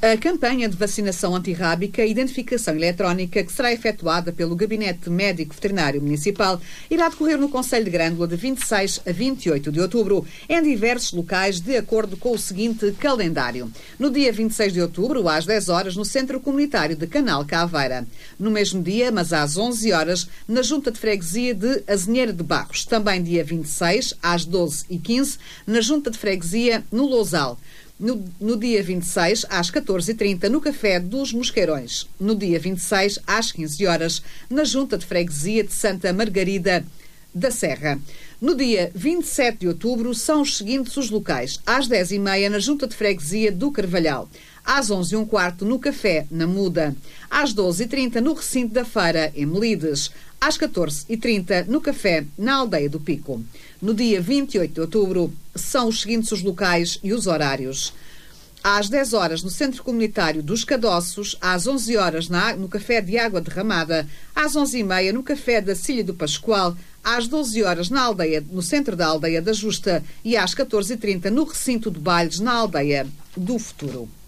A campanha de vacinação antirrábica e identificação eletrónica, que será efetuada pelo Gabinete Médico Veterinário Municipal, irá decorrer no Concelho de Grândola de 26 a 28 de outubro, em diversos locais, de acordo com o seguinte calendário. No dia 26 de outubro, às 10 horas, no Centro Comunitário de Canal Caveira. No mesmo dia, mas às 11 horas, na Junta de Freguesia de Azinheira de Barros. Também dia 26, às 12h15, na Junta de Freguesia, no Lousal. No dia 26, às 14h30, no Café dos Mosqueirões. No dia 26, às 15 horas, na Junta de Freguesia de Santa Margarida da Serra. No dia 27 de outubro, são os seguintes os locais. Às 10h30, na Junta de Freguesia do Carvalhal. Às 11h15, no Café, na Muda. Às 12h30, no Recinto da Feira, em Melides. Às 14h30, no Café, na Aldeia do Pico. No dia 28 de outubro, são os seguintes os locais e os horários. Às 10 horas, no Centro Comunitário dos Cadoços. Às 11 horas, no Café de Água Derramada. Às 11h30, no Café da Cilha do Pascoal. Às 12 horas, no centro da Aldeia da Justa. E às 14h30, no Recinto de Bailes, na Aldeia do Futuro.